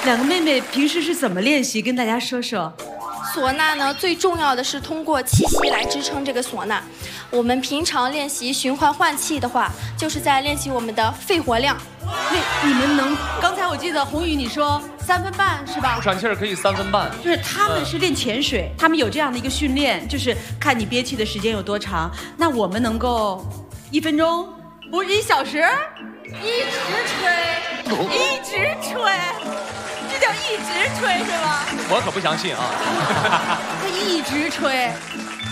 两个妹妹平时是怎么练习？跟大家说说。 唢呐呢，最重要的是通过气息来支撑这个唢呐。我们平常练习循环换气的话，就是在练习我们的肺活量。 你们能？刚才我记得宏宇你说3分半是吧？ 不喘气儿可以3分半。 就是他们是练潜水，他们有这样的一个训练，就是看你憋气的时间有多长。那我们能够1分钟，不是1小时，一直吹，一直吹。这叫一直吹是吧？ 我可不相信啊！ 他一直吹，